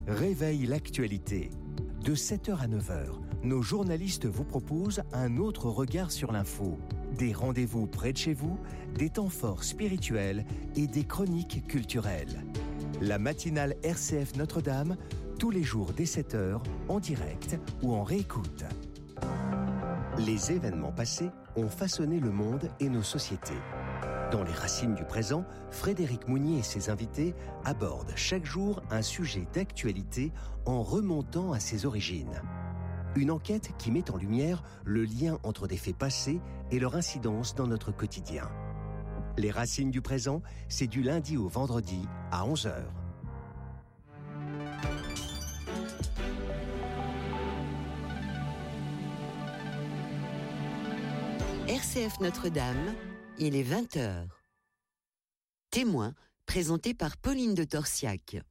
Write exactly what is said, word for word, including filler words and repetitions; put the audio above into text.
Réveille l'actualité. De sept heures à neuf heures, nos journalistes vous proposent un autre regard sur l'info. Des rendez-vous près de chez vous, des temps forts spirituels et des chroniques culturelles. La matinale R C F Notre-Dame, tous les jours dès sept heures, en direct ou en réécoute. Les événements passés ont façonné le monde et nos sociétés. Dans les racines du présent, Frédéric Mounier et ses invités abordent chaque jour un sujet d'actualité en remontant à ses origines. Une enquête qui met en lumière le lien entre des faits passés et leur incidence dans notre quotidien. Les racines du présent, c'est du lundi au vendredi à onze heures. R C F Notre-Dame, il est vingt heures. Témoin, présenté par Pauline de Torsiac.